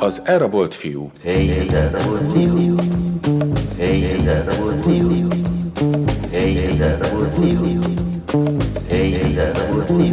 Az elrabolt fiú. Hey, az elrabolt fiú. Hey, az elrabolt fiú. Hey, az elrabolt fiú. Hey, az elrabolt fiú.